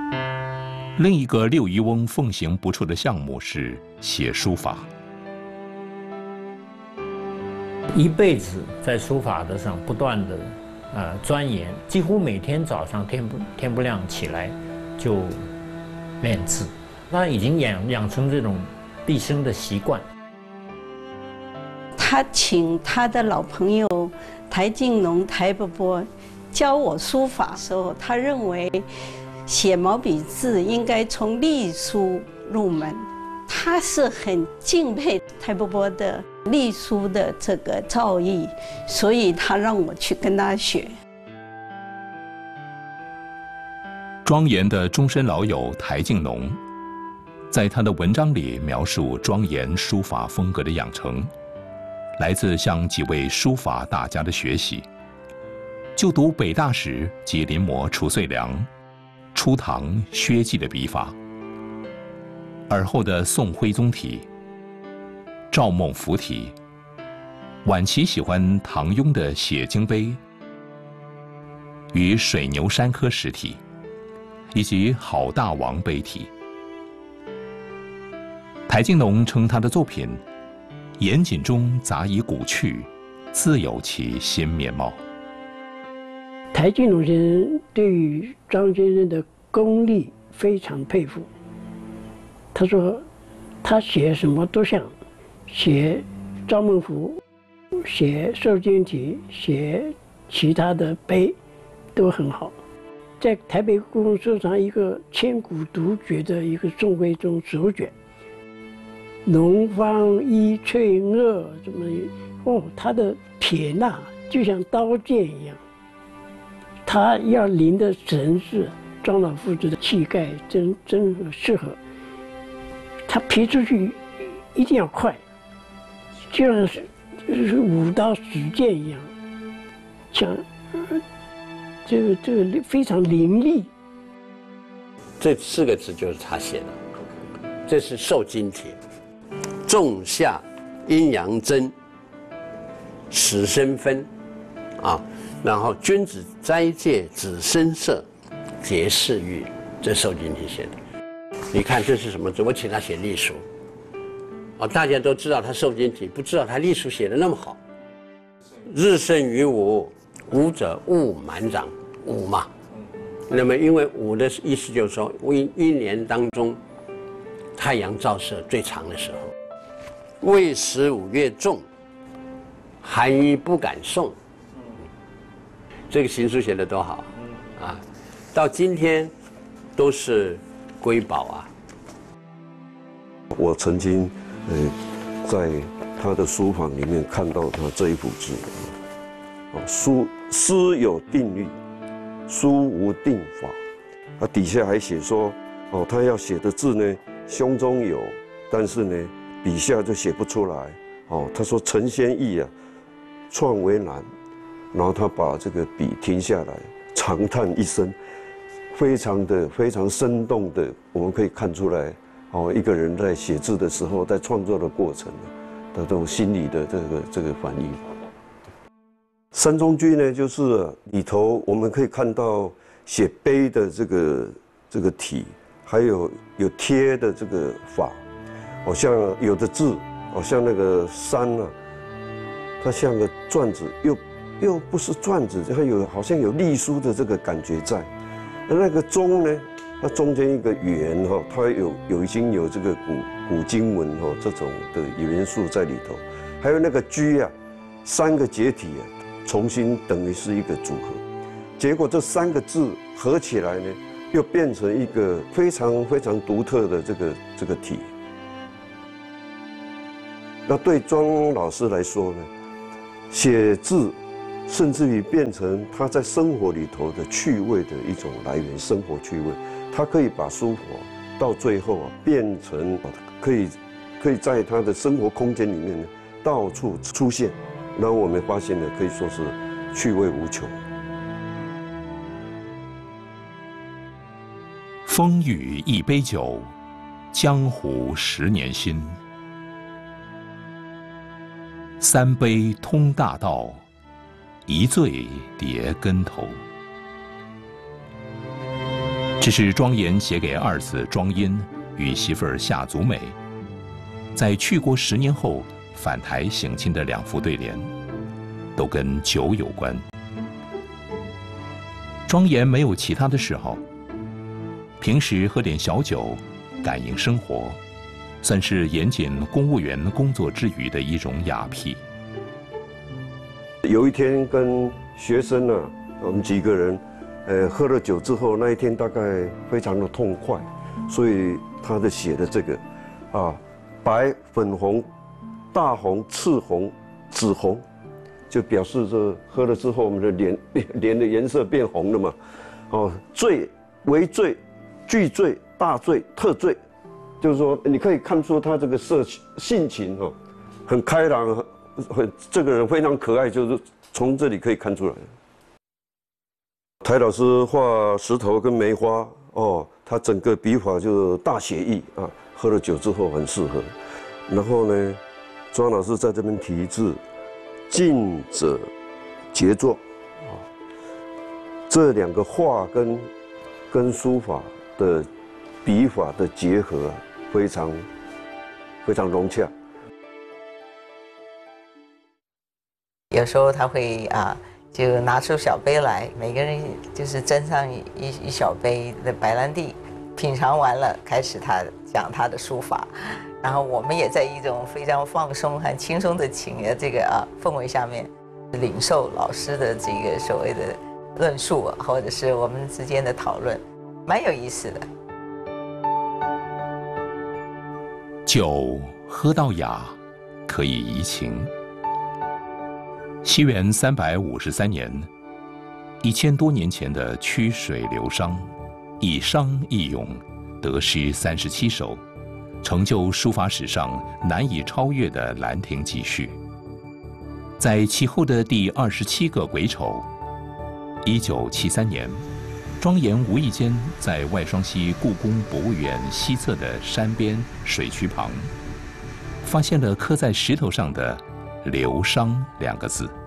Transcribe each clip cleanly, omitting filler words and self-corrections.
另一个六渔翁奉行不辍的项目是写书法。 一辈子在书法的上不断的钻研，几乎每天早上天不亮起来就练字，他已经养成这种毕生的习惯。 他请他的老朋友台静农、台伯伯教我书法的时候，他认为写毛笔字应该从隶书入门。他是很敬佩台伯伯的隶书的这个造诣，所以他让我去跟他学。 庄严的终身老友台静农，在他的文章里描述庄严书法风格的养成，来自向几位书法大家的学习。就读北大时即临摹褚遂良、初唐薛稷的笔法，尔后的宋徽宗体、赵孟頫体，晚期喜欢唐雍的写经碑与水牛山科石体，以及好大王碑体。台静农称他的作品严谨中杂以古趣，自有其新面貌。 台静农先生对于张先生的功力非常佩服。他说，他写什么都像，写赵孟頫，写瘦金体，写其他的碑，都很好。在台北故宫收藏一个千古独绝的一个宋徽宗手卷，龙方一翠萼，怎么他的撇捺就像刀剑一样。他要临的神是庄老夫子的气概，真适合。他撇出去一定要快，就像是舞刀使剑一样，像这个非常凌厉。 这4个字就是他写的，这是瘦金体，仲夏阴阳针，始生分，然后君子斋戒子申色，节侍御，这瘦金体写的。你看这是什么字？我请他写隶书，大家都知道他瘦金体，不知道他隶书写的那么好。日生于午，午者雾满长，午嘛。那么因为午的意思就是说，一年当中太阳照射最长的时候。未时5月重，寒衣不敢送。这个行书写的多好到今天都是瑰宝我曾经在他的书房里面看到他这一幅字，诗有定律，书无定法。底下还写说，他要写的字呢，胸中有，但是呢，笔下就写不出来。他说陈先义创为难，然后他把这个笔停下来，长叹一声，非常生动的，我们可以看出来，一个人在写字的时候，在创作的过程的这种心理的这个反应。三中居呢，就是里头我们可以看到写碑的这个体，还有贴的这个法，像有的字，像那个山它像个篆字，又不是篆字，它好像有隶书的这个感觉在。那个中呢，它中间一个圆它已经有这个古经文这种的元素在里头，还有那个居3个结体重新等于是一个组合，结果这3个字合起来呢，又变成一个非常独特的这个体。那对庄老师来说呢，写字甚至于变成他在生活里头的趣味的一种来源，生活趣味。他可以把书法到最后变成可以在他的生活空间里面呢到处出现，然后我们发现呢，可以说是趣味无穷。 风雨一杯酒，江湖10年新。3杯通大道，1醉跌跟头。 这是庄严写给二子庄殷与媳妇儿夏祖美，在去国10年后返台省亲的2副对联，都跟酒有关。庄严没有其他的嗜好，平时喝点小酒，感应生活，算是严谨公务员工作之余的一种雅癖。 有一天跟学生呢，我们几个人，喝了酒之后，那一天大概非常的痛快，所以他的写的这个，白、粉红、大红、赤红、紫红，就表示着喝了之后我们的脸的颜色变红了嘛。醉、微醉、巨醉、大醉、特醉，就是说你可以看出他这个性情很开朗，这个人非常可爱，就是从这里可以看出来。台老师画石头跟梅花他整个笔法就是大写意啊，喝了酒之后很适合。然后呢，庄老师在这边题字，静者杰作这2个画跟书法的笔法的结合非常融洽。 有时候他会就拿出小杯来，每个人就是斟上一小杯的白兰地，品尝完了，开始他讲他的书法，然后我们也在一种非常放松和轻松的这个氛围下面，领受老师的这个所谓的论述，或者是我们之间的讨论，蛮有意思的。 酒喝到哑，可以怡情。西元353年，1000多年前的曲水流觞，一觞一咏，得诗37首，成就书法史上难以超越的《兰亭集序》。在其后的第27个癸丑，1973年，庄严无意间在外双溪故宫博物院西侧的山边水渠旁，发现了刻在石头上的流觞2个字。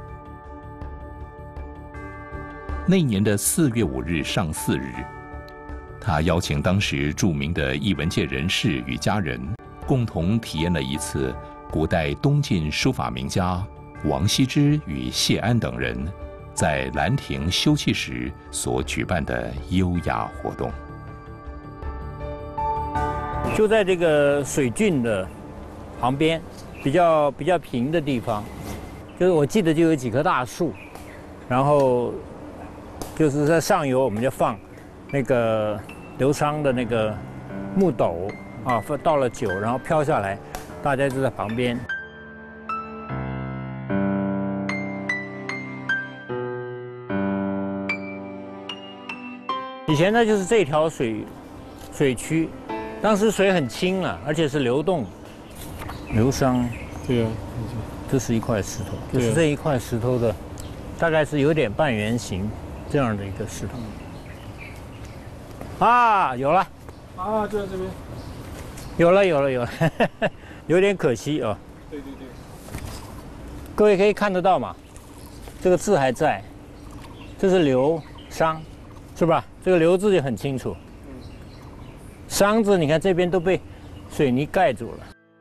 那年的4月5日上巳日，他邀请当时著名的艺文界人士与家人，共同体验了一次古代东晋书法名家王羲之与谢安等人在兰亭休憩时所举办的优雅活动。 就在这个水郡的旁边，比较平的地方，就是我记得就有几棵大树，然后就是在上游我们就放那个流觞的那个木斗倒了酒，然后飘下来，大家就在旁边。以前呢就是这条水渠，当时水很清了，而且是流动。流觞，对啊，这是一块石头，就是这一块石头的，大概是有点半圆形这样的一个石头。有了，就在这边。有了，有点可惜哦。对。各位可以看得到嘛？这个字还在，这是流觞，是吧？这个流字就很清楚。觞字你看这边都被水泥盖住了。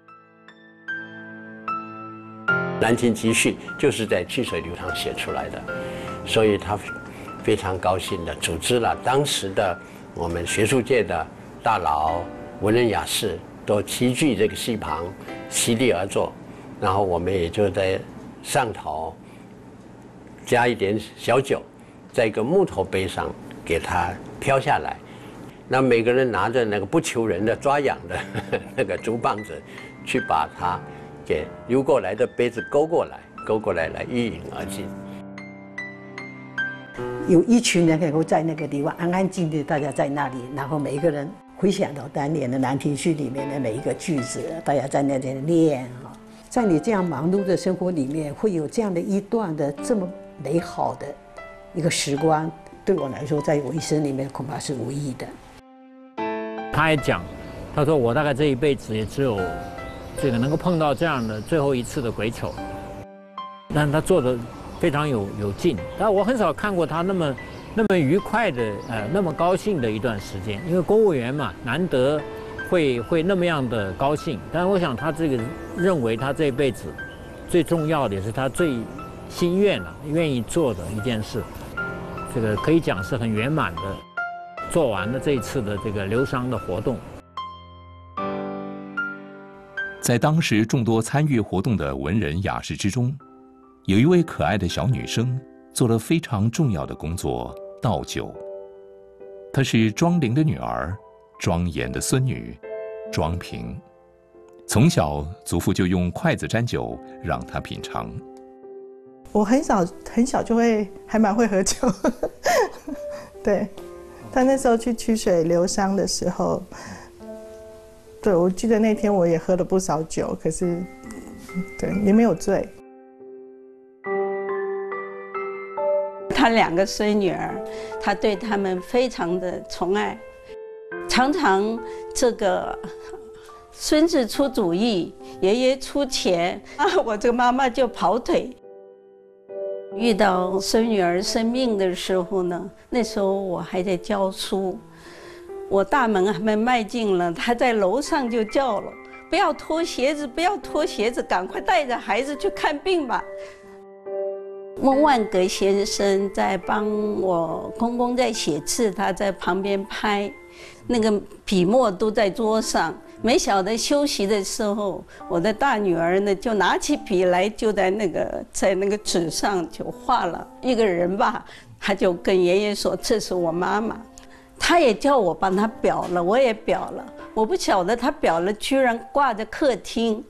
《兰亭集序》就是在曲水流觞写出来的，所以他非常高兴地组织了当时的我们学术界的大佬、文人雅士都齐聚这个溪旁，席地而坐，然后我们也就在上头加一点小酒，在一个木头杯上给它飘下来。那每个人拿着那个不求人的抓痒的那个竹棒子，去把它给流过来的杯子勾过来，来一饮而尽。 有一群人能够在那个地方安安静静，大家在那里，然后每一个人回想到当年的《兰亭序》里面的每一个句子，大家在那里念在你这样忙碌的生活里面，会有这样的一段的这么美好的一个时光，对我来说，在我一生里面恐怕是无意的。 他还讲，他说我大概这一辈子也只有这个能够碰到这样的最后一次的癸丑，但他做的非常有劲。但我很少看过他那那么愉快的那么高兴的一段时间，因为公务员嘛，难得会那么样的高兴。但是我想他这个认为他这辈子最重要的也是他最心愿愿意做的一件事，这个可以讲是很圆满的，做完了这一次的这个疗伤的活动。 在当时众多参与活动的文人雅士之中，有一位可爱的小女生做了非常重要的工作——倒酒。她是庄灵的女儿，庄严的孙女，庄平。从小，祖父就用筷子沾酒让她品尝。 我很小就还蛮会喝酒，对。他那时候去曲水疗伤的时候，对，我记得那天我也喝了不少酒，可是，对，也没有醉。 他2个孙女儿，他对他们非常的宠爱，常常这个孙子出主意，爷爷出钱我这个妈妈就跑腿。遇到孙女儿生病的时候呢，那时候我还在教书，我大门还没迈进了，他在楼上就叫了：“不要脱鞋子，不要脱鞋子，赶快带着孩子去看病吧。”翁万格先生在帮我公公在写字，他在旁边拍，那个笔墨都在桌上。没晓得休息的时候，我的大女儿呢就拿起笔来，就在那个纸上就画了一个人吧。他就跟爷爷说：“这是我妈妈。”他也叫我帮他裱了，我也裱了。我不晓得他裱了，居然挂在客厅。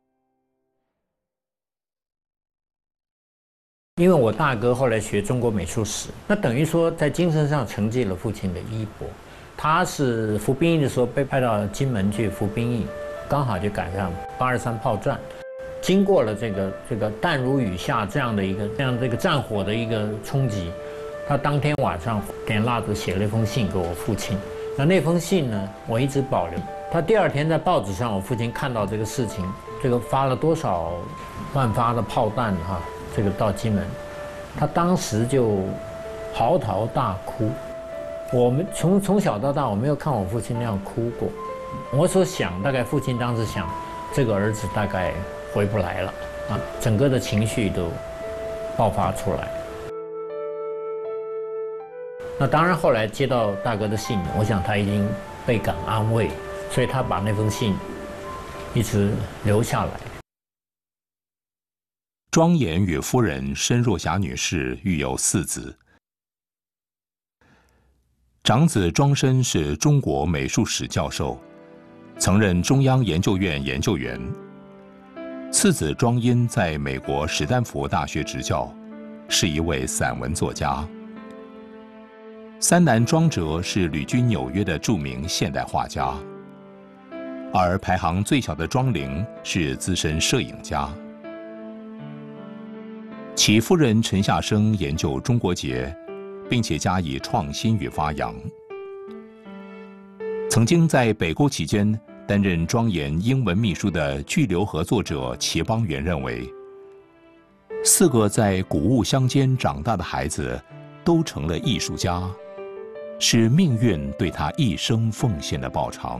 因为我大哥后来学中国美术史，那等于说在精神上承继了父亲的衣钵。他是服兵役的时候被派到金门去服兵役，刚好就赶上823炮战，经过了这个弹如雨下这样的一个战火的一个冲击，他当天晚上点蜡烛写了一封信给我父亲。那封信呢，我一直保留。他第2天在报纸上，我父亲看到这个事情，这个发了多少万发的炮弹这个到金门，他当时就嚎啕大哭。我们从小到大，我没有看我父亲那样哭过。我所想，大概父亲当时想，这个儿子大概回不来了整个的情绪都爆发出来。那当然，后来接到大哥的信，我想他已经倍感安慰，所以他把那封信一直留下来。 庄严与夫人申若霞女士育有4子。长子庄申是中国美术史教授，曾任中央研究院研究员。次子庄殷在美国史丹福大学执教，是一位散文作家。三男庄哲是旅居纽约的著名现代画家，而排行最小的庄灵是资深摄影家。其夫人陈夏生研究中国结，并且加以创新与发扬。曾经在北沟期间担任庄严英文秘书的巨流合作者齐邦媛认为，4个在谷物乡间长大的孩子都成了艺术家，是命运对他一生奉献的报偿。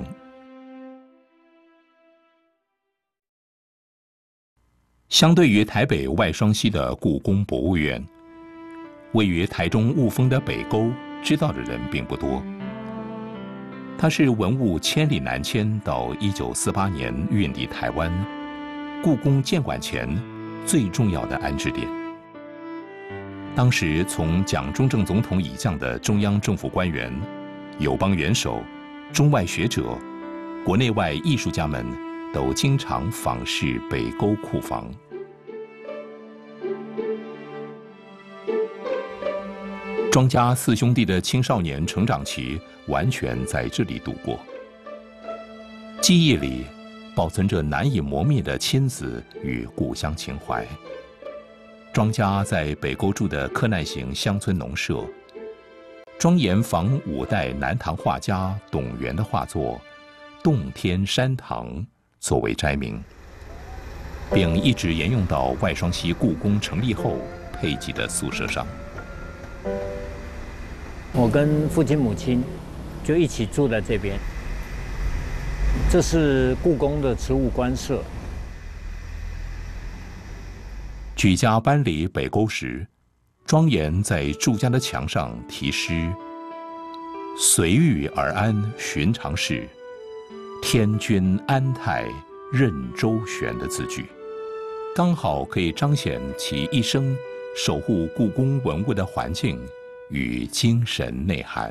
相对于台北外双溪的故宫博物院，位于台中雾峰的北沟，知道的人并不多。它是文物千里南迁到1948年运抵台湾，故宫建馆前最重要的安置点。当时从蒋中正总统以降的中央政府官员、友邦元首、中外学者、国内外艺术家们都经常访视北沟库房。庄家4兄弟的青少年成长期完全在这里度过。记忆里保存着难以磨灭的亲子与故乡情怀。庄家在北沟住的柯难型乡村农舍，庄严仿5代南唐画家董源的画作《洞天山堂》作为斋名，并一直沿用到外双溪故宫成立后配给的宿舍上。 我跟父亲母亲就一起住在这边。这是故宫的植物观舍。 举家搬离北沟时，庄严在住家的墙上题诗：“随遇而安，寻常事；天君安泰，任周旋”的字句，刚好可以彰显其一生守护故宫文物的环境与精神内涵。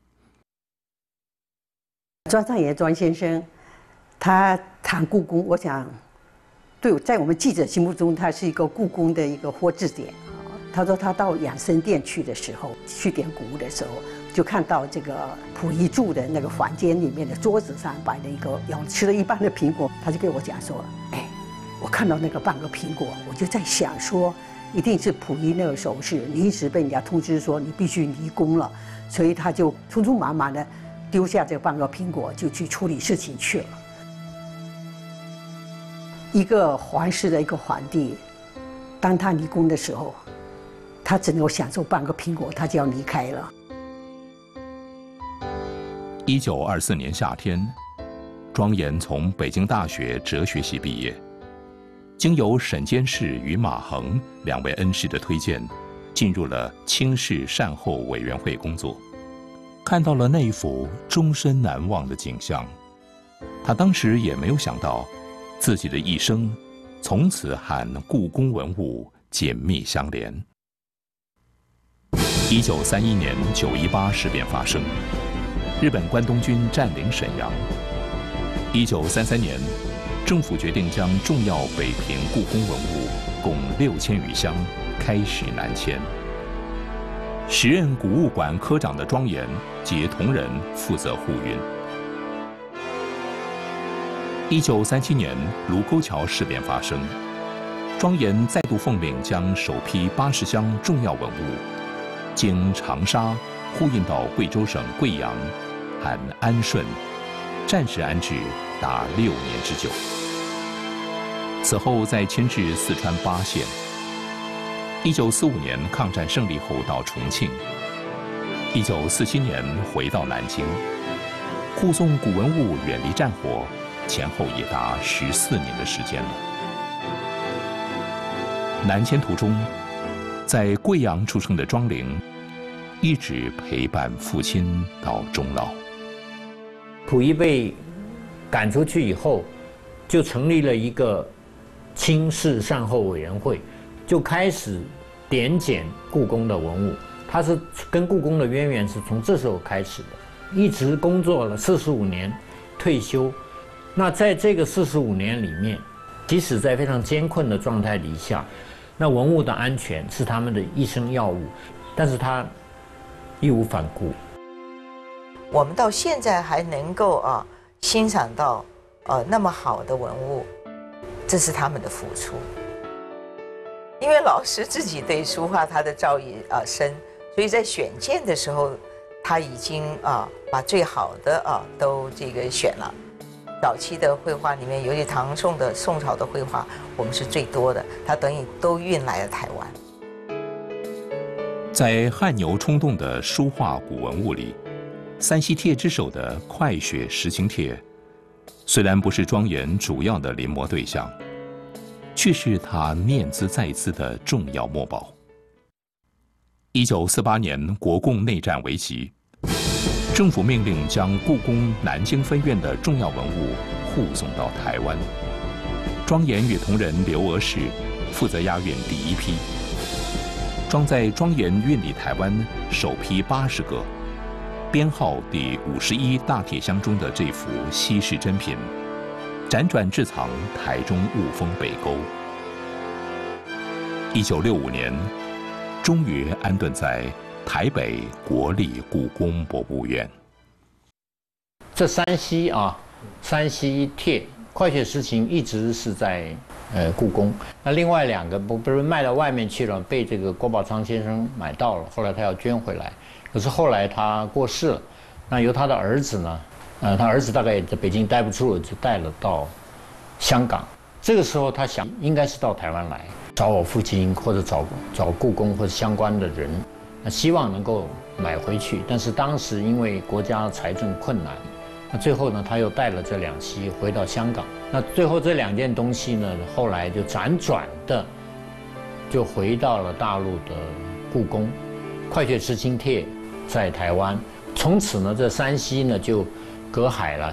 庄上言庄先生，他谈故宫，我想，在我们记者心目中，他是一个故宫的一个活字典。他说他到养生殿去的时候，去点古物的时候，就看到这个溥仪住的那个房间里面的桌子上摆了一个吃了一半的苹果，他就跟我讲说，哎，我看到那个半个苹果，我就在想说，一定是溥仪那个时候是临时被人家通知说你必须离宫了，所以他就匆匆忙忙的丢下这半个苹果，就去处理事情去了。一个皇室的一个皇帝，当他离宫的时候，他只能够享受半个苹果，他就要离开了。 1924年夏天，庄严从北京大学哲学系毕业，经由沈监事与马衡2位恩师的推荐，进入了清室善后委员会工作，看到了那一幅终身难忘的景象。他当时也没有想到，自己的一生从此和故宫文物紧密相连。1931年918事变发生，日本关东军占领沈阳。1933年，政府决定将重要北平故宫文物共6000余箱开始南迁。时任古物馆科长的庄严及同仁负责护运。1937年卢沟桥事变发生，庄严再度奉命将首批80箱重要文物经长沙呼运到贵州省贵阳和安顺，暂时安置达6年之久。此后再迁至四川巴县。1945年抗战胜利后到重庆，1947年回到南京，护送古文物远离战火，前后也达14年的时间了。南迁途中，在贵阳出生的庄灵，一直陪伴父亲到终老。 溥仪被赶出去以后，就成立了一个清室善后委员会，就开始点检故宫的文物。他是跟故宫的渊源是从这时候开始的，一直工作了45年，退休。那在这个45年里面，即使在非常艰困的状态底下，那文物的安全是他们的一生要务，但是他义无反顾。 我们到现在还能够欣赏到那么好的文物，这是他们的付出。因为老师自己对书画他的造诣深，所以在选件的时候，他已经把最好的都这个选了。早期的绘画里面，尤其唐宋的宋朝的绘画，我们是最多的，他等于都运来了台湾。 在汗牛充栋的书画古文物里，三溪帖之首的快雪时晴帖，虽然不是庄严主要的临摹对象，却是他念兹在兹的重要墨宝。1948年国共内战为期，政府命令将故宫南京分院的重要文物护送到台湾。庄严与同仁刘娥氏负责押运第一批。装在庄严运抵台湾首批80个，编号第51大铁箱中的这幅稀世珍品，辗转至藏台中雾峰北沟。1965年，终于安顿在台北国立故宫博物院。 这三溪帖快雪时晴一直是在故宫。那另外2个不是卖到外面去了，被这个郭宝昌先生买到了，后来他要捐回来，可是后来他过世了，那由他的儿子呢，他儿子大概也在北京待不住了，就带了到香港。这个时候他想应该是到台湾来找我父亲，或者找故宫或者相关的人，希望能够买回去，但是当时因为国家财政困难，那最后呢，他又带了这2栖回到香港。那最后这2件东西呢，后来就辗转的就回到了大陆的故宫，《快雪时晴帖》在台湾，从此呢，这山西呢就隔海了。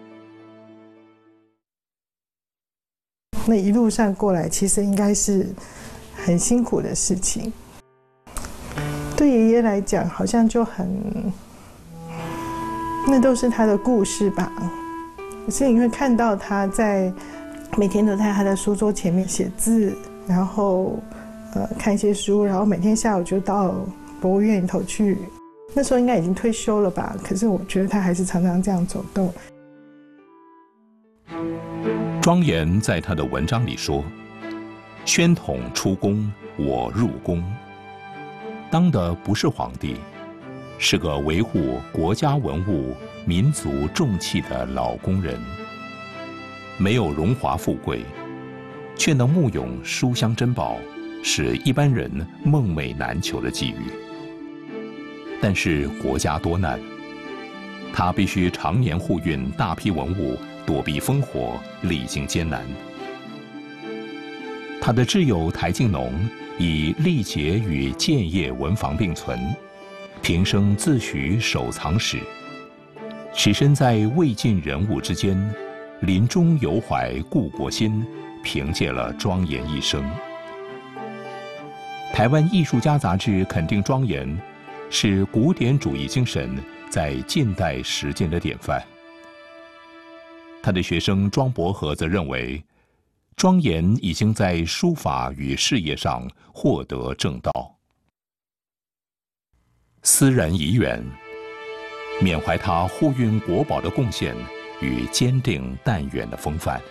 那一路上过来，其实应该是很辛苦的事情。对爷爷来讲，好像就很，那都是他的故事吧。可是你会看到他在每天都在他的书桌前面写字，然后看一些书，然后每天下午就到博物院里头去。那时候应该已经退休了吧？可是我觉得他还是常常这样走动。 庄严在他的文章里说：“宣统出宫，我入宫，当的不是皇帝，是个维护国家文物、民族重器的老工人。没有荣华富贵，却能慕咏书香珍宝，是一般人梦寐难求的际遇。但是国家多难，他必须常年护运大批文物，躲避烽火，历经艰难。他的挚友台静农以历劫与建业文房并存，平生自诩守藏史，只身在魏晋人物之间，临终犹怀故国心，凭借了庄严一生。台湾艺术家杂志肯定庄严是古典主义精神在近代实践的典范。他的学生庄伯和则认为，庄严已经在书法与事业上获得正道。思然已远，缅怀他护运国宝的贡献与坚定淡远的风范。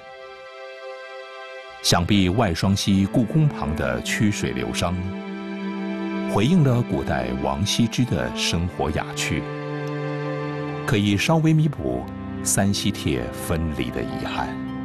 想必外双溪故宫旁的曲水流觞，回应了古代王羲之的生活雅趣，可以稍微弥补三溪帖分离的遗憾。